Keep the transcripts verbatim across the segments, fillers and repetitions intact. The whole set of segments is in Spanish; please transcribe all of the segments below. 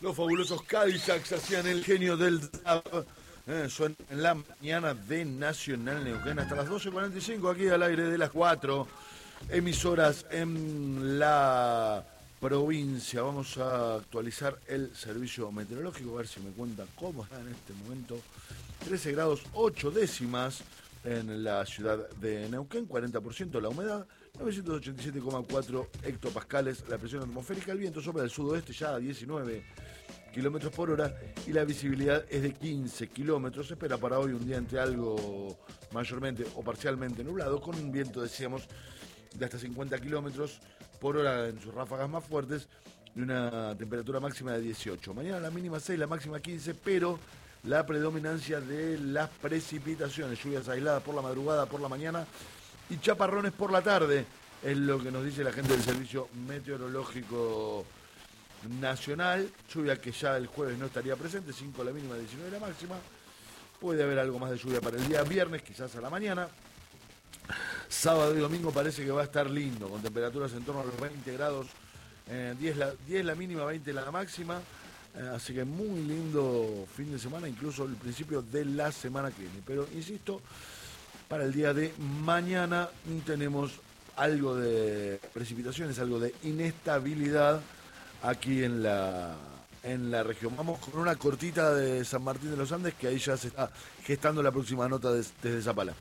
Los fabulosos Cadillacs hacían el genio del rap. Eh, son en la mañana de Nacional Neuquén hasta las doce cuarenta y cinco, aquí al aire de las cuatro emisoras en la provincia. Vamos a actualizar el servicio meteorológico, a ver si me cuenta cómo está en este momento. trece grados ocho décimas en la ciudad de Neuquén, cuarenta por ciento la humedad, novecientos ochenta y siete coma cuatro hectopascales la presión atmosférica, el viento sopla del sudoeste ya a diecinueve kilómetros por hora y la visibilidad es de quince kilómetros. Se espera para hoy un día entre algo mayormente o parcialmente nublado, con un viento, decíamos, de hasta cincuenta kilómetros por hora en sus ráfagas más fuertes y una temperatura máxima de dieciocho. Mañana la mínima seis, la máxima quince, pero la predominancia de las precipitaciones, lluvias aisladas por la madrugada, por la mañana y chaparrones por la tarde, es lo que nos dice la gente del Servicio Meteorológico Nacional. Lluvia que ya el jueves no estaría presente, cinco la mínima, diecinueve la máxima. Puede haber algo más de lluvia para el día viernes, quizás a la mañana. Sábado y domingo parece que va a estar lindo, con temperaturas en torno a los veinte grados, eh, diez, la, diez la mínima, veinte la máxima. Eh, así que muy lindo fin de semana, incluso el principio de la semana que viene. Pero insisto, para el día de mañana tenemos algo de precipitaciones, algo de inestabilidad aquí en la en la región. Vamos con una cortita de San Martín de los Andes, que ahí ya se está gestando la próxima nota de, desde Zapala.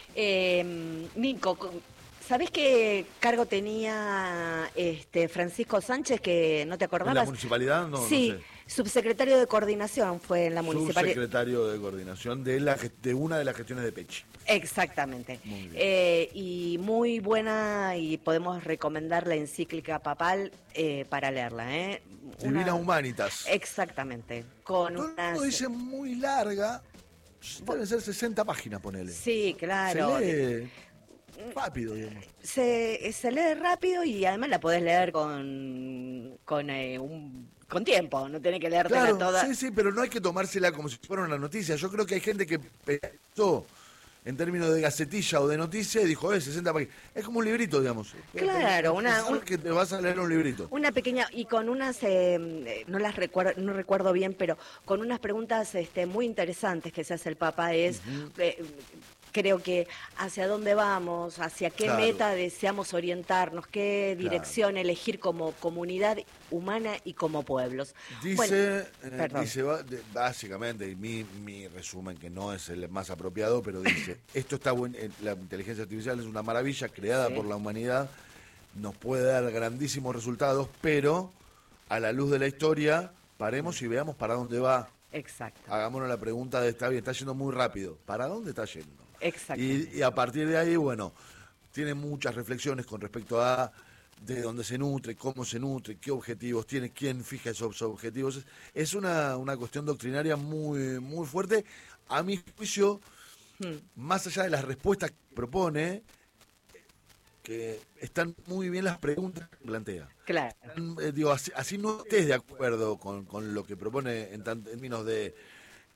Eh, Nico, ¿sabés qué cargo tenía este Francisco Sánchez, que no te acordabas? ¿En la municipalidad? No, sí, no sé. Subsecretario de Coordinación fue en la municipalidad. Subsecretario de Coordinación de, la, de una de las gestiones de Pechi. Exactamente. Muy bien. Eh, y muy buena, y podemos recomendar la encíclica papal eh, para leerla. ¿eh? Divina una... Humanitas. Exactamente. Con Todo unas... el mundo dice muy larga. Deben ser sesenta páginas, ponele. Sí, claro. Se lee rápido, digamos. Se, se lee rápido y además la podés leer con, con eh, un... con tiempo, no tenés que leértela claro, toda. Sí, sí, pero no hay que tomársela como si fuera una noticia. Yo creo que hay gente que pensó en términos de gacetilla o de noticia y dijo, eh, sesenta páginas. Es como un librito, digamos. Claro, una... Un, que te vas a leer un librito. Una pequeña, y con unas, eh, no las recuerdo, no recuerdo bien, pero con unas preguntas este, muy interesantes que se hace el Papa es... Uh-huh. eh, Creo que hacia dónde vamos, hacia qué claro. meta deseamos orientarnos, qué dirección claro. elegir como comunidad humana y como pueblos. Dice, bueno, eh, dice básicamente, y mi, mi resumen, que no es el más apropiado, pero dice, esto está bueno, la inteligencia artificial es una maravilla creada sí. por la humanidad, nos puede dar grandísimos resultados, pero a la luz de la historia, paremos y veamos para dónde va. Exacto. Hagámonos la pregunta de, está bien, está yendo muy rápido, ¿para dónde está yendo? Exacto. Y, y a partir de ahí, bueno, tiene muchas reflexiones con respecto a de dónde se nutre, cómo se nutre, qué objetivos tiene, quién fija esos objetivos. Es, es una, una cuestión doctrinaria muy, muy fuerte. A mi juicio, hmm. más allá de las respuestas que propone, que están muy bien las preguntas que plantea. Claro. Están, eh, digo, así, así no estés de acuerdo con, con lo que propone en términos de...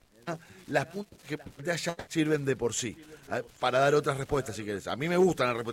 Las puntas que plantea ya sirven de por sí, para dar otras respuestas, si querés. A mí me gustan las respuestas.